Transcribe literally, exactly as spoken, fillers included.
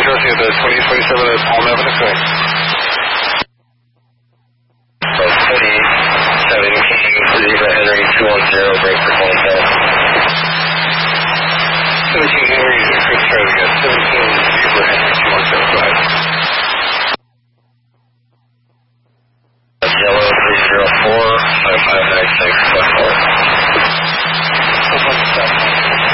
Jersey at the twenty twenty-seven at Palm Avenue, correct? So twenty seventeen, Zebra Henry two one zero, break for twenty-seven. seventeen Henry, Chris, try it again. seventeen Zebra Henry two one zero, go ahead. That's yellow three zero four, five five nine six, one four. Hold on a second.